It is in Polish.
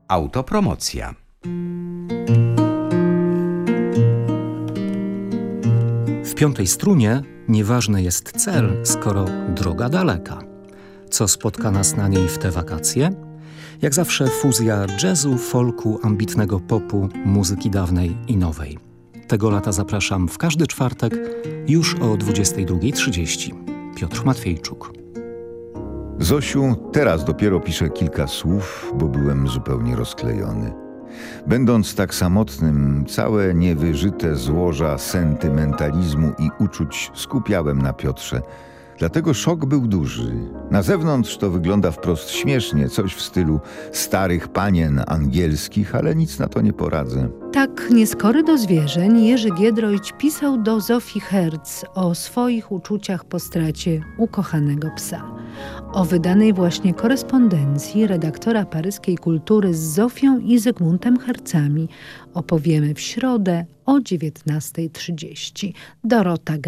Autopromocja. W piątej strunie nieważny jest cel, skoro droga daleka. Co spotka nas na niej w te wakacje? Jak zawsze fuzja jazzu, folku, ambitnego popu, muzyki dawnej i nowej. Tego lata zapraszam w każdy czwartek już o 22:30. Piotr Matwiejczuk. Zosiu, teraz dopiero piszę kilka słów, bo byłem zupełnie rozklejony. Będąc tak samotnym, całe niewyżyte złoża sentymentalizmu i uczuć skupiałem na Piotrze. Dlatego szok był duży. Na zewnątrz to wygląda wprost śmiesznie, coś w stylu starych panien angielskich, ale nic na to nie poradzę. Tak nieskory do zwierzeń Jerzy Giedroyć pisał do Zofii Herz o swoich uczuciach po stracie ukochanego psa. O wydanej właśnie korespondencji redaktora paryskiej Kultury z Zofią i Zygmuntem Hercami opowiemy w środę o 19:30. Dorota